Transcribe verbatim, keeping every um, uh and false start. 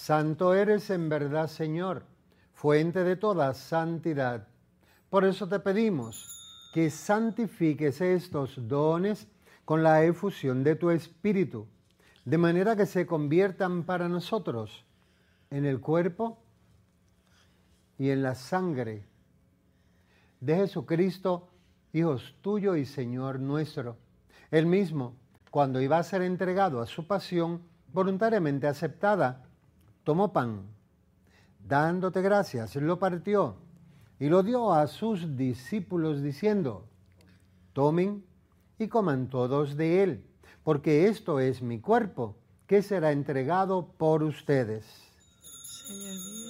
Santo eres en verdad, Señor, fuente de toda santidad. Por eso te pedimos que santifiques estos dones con la efusión de tu Espíritu, de manera que se conviertan para nosotros en el cuerpo y en la sangre de Jesucristo, Hijo tuyo y Señor nuestro. Él mismo, cuando iba a ser entregado a su pasión voluntariamente aceptada, tomó pan, dándote gracias, lo partió y lo dio a sus discípulos diciendo: tomen y coman todos de él, porque esto es mi cuerpo, que será entregado por ustedes. Señor mío.